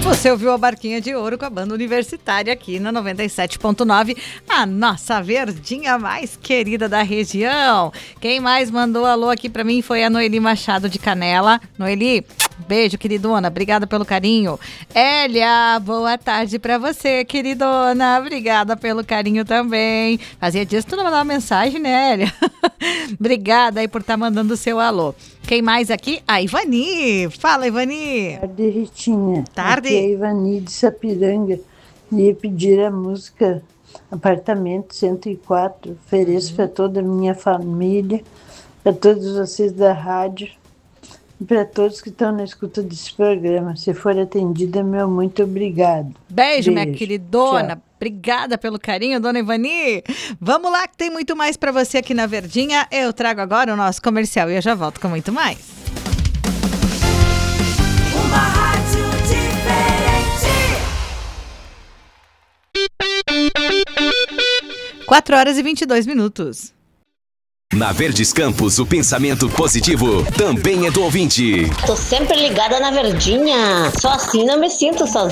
Você ouviu a Barquinha de Ouro com a banda universitária aqui na 97.9, a nossa verdinha mais querida da região. Quem mais mandou alô aqui pra mim foi a Noeli Machado de Canela. Noeli, beijo, queridona, obrigada pelo carinho. Elia, boa tarde pra você, queridona, obrigada pelo carinho também. Fazia dias que tu não mandava mensagem, né, Elia? Obrigada aí por estar mandando o seu alô. Quem mais aqui? A Ivani. Fala, Ivani. Tarde, Ritinha. Tarde. Aqui é a Ivani de Sapiranga. Ia pedir a música Apartamento 104. Ofereço para toda a minha família, para todos vocês da rádio e para todos que estão na escuta desse programa. Se for atendida, meu muito obrigado. Beijo, minha queridona. Tchau. Obrigada pelo carinho, dona Ivani. Vamos lá que tem muito mais para você aqui na Verdinha. Eu trago agora o nosso comercial e eu já volto com muito mais. Uma rádio diferente. 4h22. Na Verdes Campos, o pensamento positivo também é do ouvinte. Tô sempre ligada na Verdinha. Só assim não me sinto sozinha.